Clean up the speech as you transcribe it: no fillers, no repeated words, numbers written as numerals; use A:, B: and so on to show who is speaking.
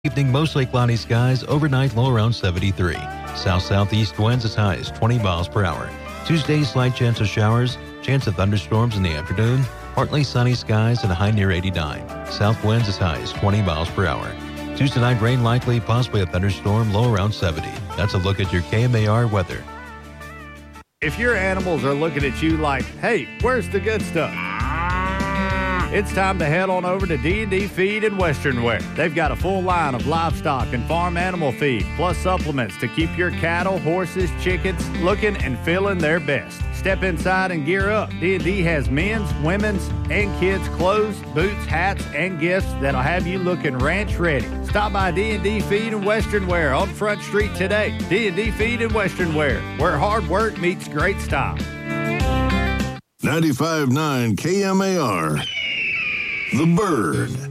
A: Evening, mostly cloudy skies. Overnight, low around 73. South-southeast winds as high as 20 miles per hour. Tuesday, slight chance of showers. Chance of thunderstorms in the afternoon. Partly sunny skies and a high near 89. South winds as high as 20 miles per hour. Tuesday night, rain likely, possibly a thunderstorm, low around 70. That's a look at your KMAR weather.
B: If your animals are looking at you like, hey, where's the good stuff? It's time to head on over to D&D Feed and Western Wear. They've got a full line of livestock and farm animal feed, plus supplements to keep your cattle, horses, chickens looking and feeling their best. Step inside and gear up. D&D has men's, women's, and kids' clothes, boots, hats, and gifts that'll have you looking ranch ready. Stop by D&D Feed and Western Wear on Front Street today. D&D Feed and Western Wear, where hard work meets great style.
C: 95.9 KMAR. The Bird.